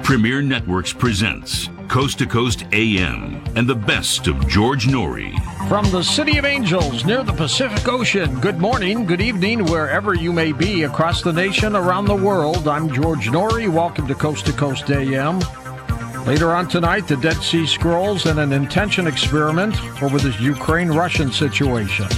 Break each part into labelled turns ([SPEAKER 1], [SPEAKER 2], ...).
[SPEAKER 1] Premier Networks presents Coast to Coast AM and the best of George Noory.
[SPEAKER 2] From the City of Angels near the Pacific Ocean, good morning, good evening, wherever you may be across the nation, around the world. I'm George Noory. Welcome to Coast AM. Later on tonight, the Dead Sea Scrolls and an intention experiment over this Ukraine-Russian situation.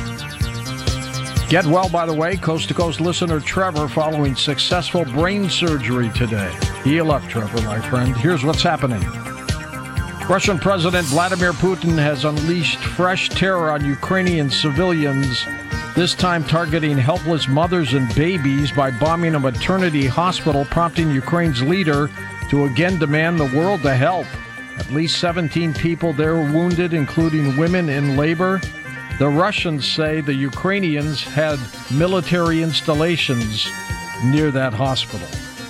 [SPEAKER 2] Get well, by the way, Coast to Coast listener Trevor following successful brain surgery today. Heal up, Trevor, my friend. Here's what's happening. Russian President Vladimir Putin has unleashed fresh terror on Ukrainian civilians, this time targeting helpless mothers and babies by bombing a maternity hospital, prompting Ukraine's leader to again demand the world to help. At least 17 people there were wounded, including women in labor. The Russians say the Ukrainians had military installations near that hospital.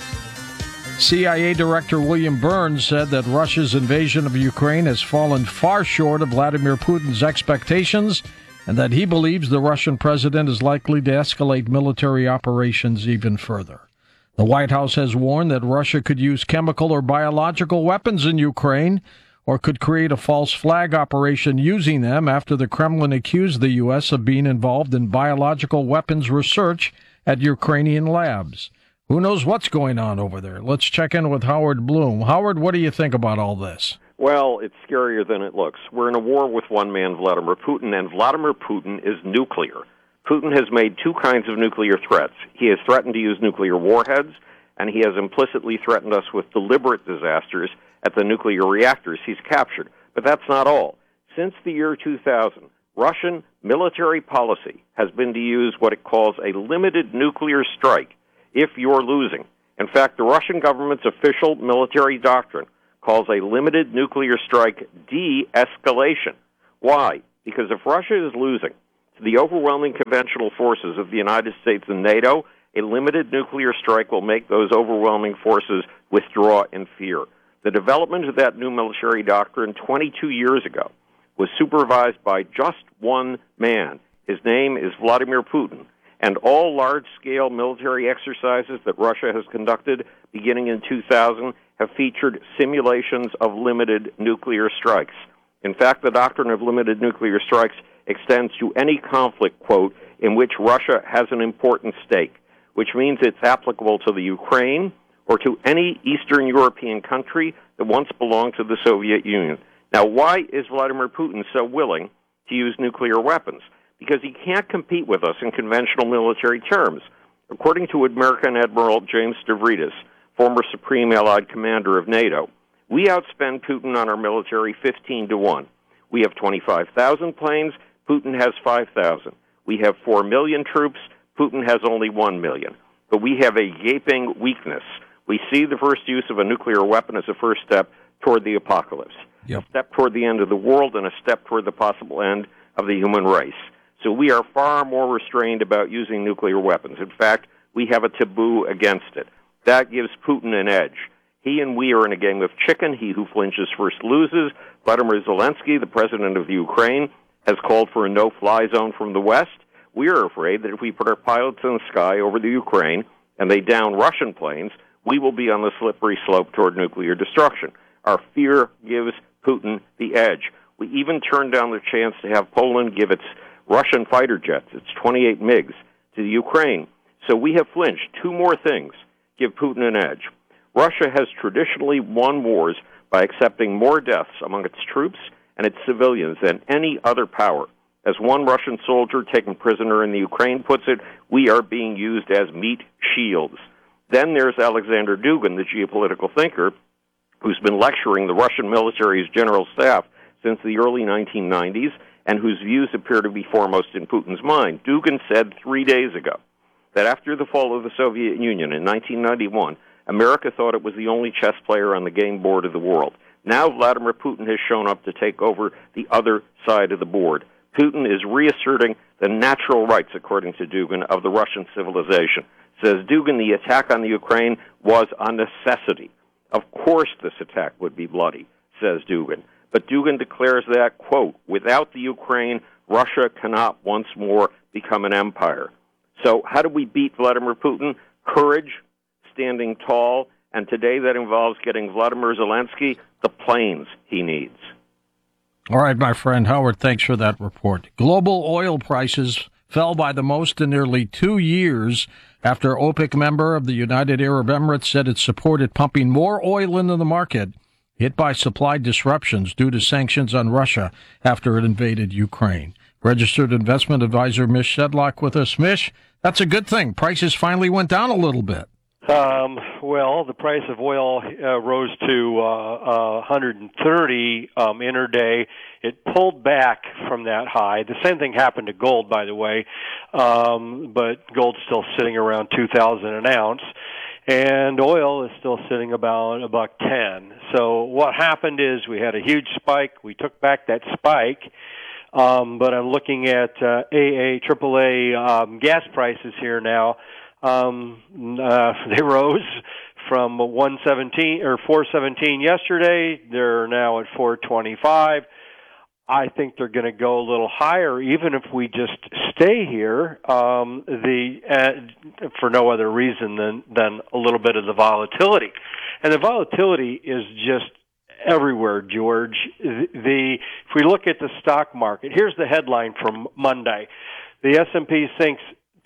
[SPEAKER 2] CIA Director William Burns said that Russia's invasion of Ukraine has fallen far short of Vladimir Putin's expectations and that he believes the Russian president is likely to escalate military operations even further. The White House has warned that Russia could use chemical or biological weapons in Ukraine or could create a false flag operation using them after the Kremlin accused the U.S. of being involved in biological weapons research at Ukrainian labs. Who knows what's going on over there? Let's check in with Howard Bloom. Howard, what do you think about all this?
[SPEAKER 3] Well, it's scarier than it looks. We're in a war with one man, Vladimir Putin, and Vladimir Putin is nuclear. Putin has made two kinds of nuclear threats. He has threatened to use nuclear warheads, and he has implicitly threatened us with deliberate disasters at the nuclear reactors he's captured. But that's not all. Since the year 2000, Russian military policy has been to use what it calls a limited nuclear strike if you're losing. In fact, the Russian government's official military doctrine calls a limited nuclear strike de-escalation. Why? Because if Russia is losing to the overwhelming conventional forces of the United States and NATO, a limited nuclear strike will make those overwhelming forces withdraw in fear. The development of that new military doctrine 22 years ago was supervised by just one man. His name is Vladimir Putin. And all large-scale military exercises that Russia has conducted beginning in 2000 have featured simulations of limited nuclear strikes. In fact, the doctrine of limited nuclear strikes extends to any conflict, quote, in which Russia has an important stake, which means it's applicable to the Ukraine or to any Eastern European country that once belonged to the Soviet Union. Now, why is Vladimir Putin so willing to use nuclear weapons? Because he can't compete with us in conventional military terms. According to American Admiral James Stavridis, former Supreme Allied Commander of NATO, we outspend Putin on our military 15-1. We have 25,000 planes, Putin has 5,000. We have 4 million troops, Putin has only 1 million. But we have a gaping weakness. We see the first use of a nuclear weapon as a first step toward the apocalypse, a step toward the end of the world, and a step toward the possible end of the human race. So we are far more restrained about using nuclear weapons. In fact, we have a taboo against it. That gives Putin an edge. He and we are in a game of chicken. He who flinches first loses. Vladimir Zelensky, the president of the Ukraine, has called for a no-fly zone from the West. We are afraid that if we put our pilots in the sky over the Ukraine and they down Russian planes, we will be on the slippery slope toward nuclear destruction. Our fear gives Putin the edge. We even turned down the chance to have Poland give its Russian fighter jets, its 28 MiGs, to the Ukraine. So we have flinched. Two more things give Putin an edge. Russia has traditionally won wars by accepting more deaths among its troops and its civilians than any other power. As one Russian soldier taken prisoner in the Ukraine puts it, we are being used as meat shields. Then there's Alexander Dugin, the geopolitical thinker, who's been lecturing the Russian military's general staff since the early 1990s, and whose views appear to be foremost in Putin's mind. Dugin said 3 days ago that after the fall of the Soviet Union in 1991, America thought it was the only chess player on the game board of the world. Now Vladimir Putin has shown up to take over the other side of the board. Putin is reasserting the natural rights, according to Dugin, of the Russian civilization. Says Dugin, the attack on the Ukraine was a necessity. Of course this attack would be bloody, says Dugin. But Dugin declares that, quote, without the Ukraine, Russia cannot once more become an empire. So how do we beat Vladimir Putin? Courage, standing tall, And today that involves getting Vladimir Zelensky the planes he needs.
[SPEAKER 2] All right, my friend Howard, thanks for that report. Global oil prices fell by the most in nearly 2 years after OPEC member of the United Arab Emirates said it supported pumping more oil into the market, hit by supply disruptions due to sanctions on Russia after it invaded Ukraine. Registered investment advisor Mish Shedlock with us. Mish, that's a good thing. Prices finally went down a little bit.
[SPEAKER 4] Well, the price of oil rose to 130 intraday. It pulled back from that high. The same thing happened to gold, by the way, but gold's still sitting around 2,000 an ounce, and oil is still sitting about $1.10. So what happened is we had a huge spike. We took back that spike, but I'm looking at AAA gas prices here now. They rose from 117 or 417 yesterday. They're now at 425. I think they're going to go a little higher, even if we just stay here. For no other reason than a little bit of the volatility, and the volatility is just everywhere, George. If we look at the stock market, here's the headline from Monday: the S&P sinks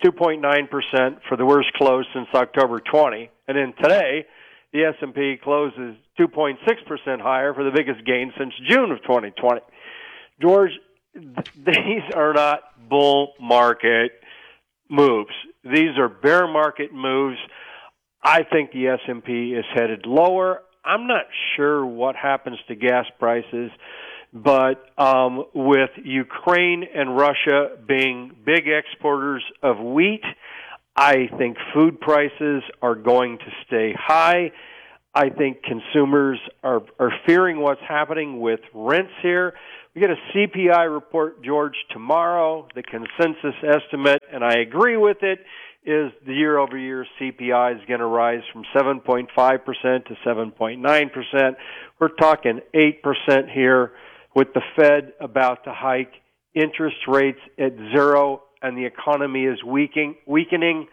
[SPEAKER 4] 2.9% for the worst close since October 20. And then today, the S&P closes 2.6% higher for the biggest gain since June of 2020. George, these are not bull market moves. These are bear market moves. I think the S&P is headed lower. I'm not sure what happens to gas prices, but with Ukraine and Russia being big exporters of wheat, I think food prices are going to stay high. I think consumers are fearing what's happening with rents here. We get a CPI report, George, tomorrow. The consensus estimate, and I agree with it, is the year-over-year CPI is going to rise from 7.5% to 7.9%. We're talking 8% here, with the Fed about to hike interest rates at 0 and the economy is weakening.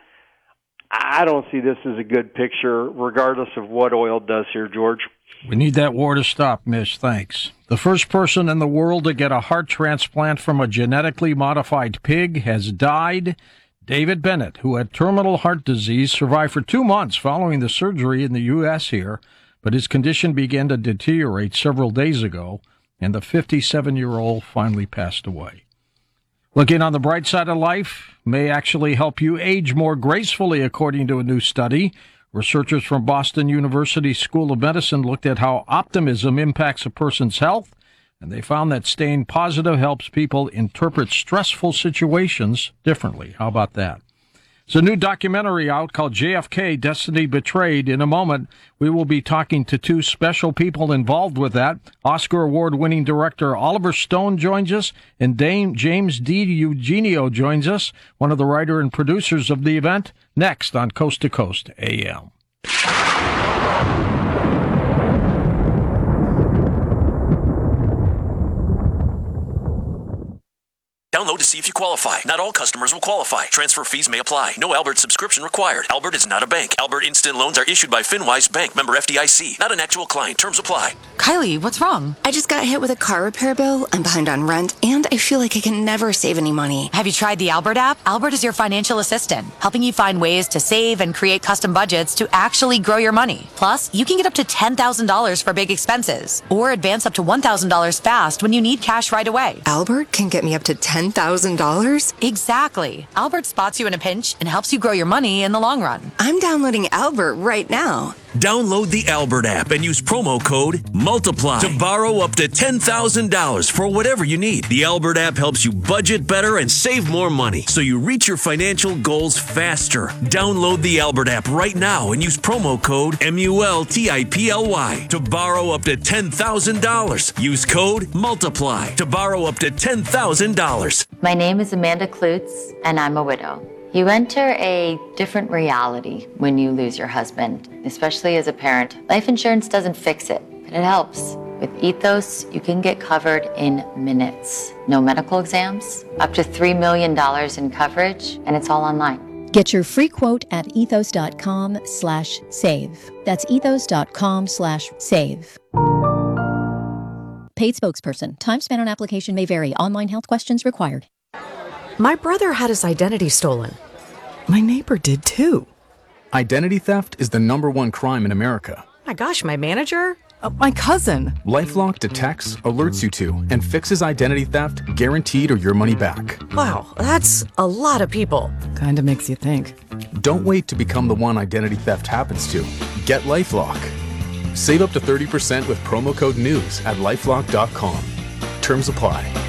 [SPEAKER 4] I don't see this as a good picture, regardless of what oil does here, George.
[SPEAKER 2] We need that war to stop, Mish. Thanks. The first person in the world to get a heart transplant from a genetically modified pig has died. David Bennett, who had terminal heart disease, survived for 2 months following the surgery in the U.S. here, but his condition began to deteriorate several days ago, and the 57-year-old finally passed away. Looking on the bright side of life may actually help you age more gracefully, according to a new study. Researchers from Boston University School of Medicine looked at how optimism impacts a person's health, and they found that staying positive helps people interpret stressful situations differently. How about that? There's a new documentary out called JFK, Destiny Betrayed. In a moment, we will be talking to two special people involved with that. Oscar Award-winning director Oliver Stone joins us, and James D. Eugenio joins us, one of the writer and producers of the event, next on Coast to Coast AM.
[SPEAKER 5] Download to see if you qualify. Not all customers will qualify. Transfer fees may apply. No Albert subscription required. Albert is not a bank. Albert Instant Loans are issued by FinWise Bank, member FDIC. Not an actual client. Terms apply.
[SPEAKER 6] Kylie, what's wrong?
[SPEAKER 7] I just got hit with a car repair bill. I'm behind on rent, and I feel like I can never save any money.
[SPEAKER 6] Have you tried the Albert app? Albert is your financial assistant, helping you find ways to save and create custom budgets to actually grow your money. Plus, you can get up to $10,000 for big expenses, or advance up to $1,000 fast when you need cash right away.
[SPEAKER 7] Albert can get me up to $10,000?
[SPEAKER 6] Exactly. Albert spots you in a pinch and helps you grow your money in the long run.
[SPEAKER 7] I'm downloading Albert right now.
[SPEAKER 5] Download the Albert app and use promo code MULTIPLY to borrow up to $10,000 for whatever you need. The Albert app helps you budget better and save more money, so you reach your financial goals faster. Download the Albert app right now and use promo code MULTIPLY to borrow up to $10,000. Use code MULTIPLY to borrow up to $10,000.
[SPEAKER 8] My name is Amanda Klutz, and I'm a widow. You enter a different reality when you lose your husband, especially as a parent. Life insurance doesn't fix it, but it helps. With Ethos, you can get covered in minutes. No medical exams, up to $3 million in coverage, and it's all online.
[SPEAKER 9] Get your free quote at ethos.com/save. That's ethos.com/save. Paid spokesperson. Time spent on application may vary. Online health questions required.
[SPEAKER 10] My brother had his identity stolen. My neighbor did too.
[SPEAKER 11] Identity theft is the #1 crime in America.
[SPEAKER 10] My gosh, my manager? My cousin.
[SPEAKER 11] LifeLock detects, alerts you to, and fixes identity theft guaranteed or your money back.
[SPEAKER 10] Wow, that's a lot of people. Kinda makes you think.
[SPEAKER 11] Don't wait to become the one identity theft happens to. Get LifeLock. Save up to 30% with promo code NEWS at LifeLock.com. Terms apply.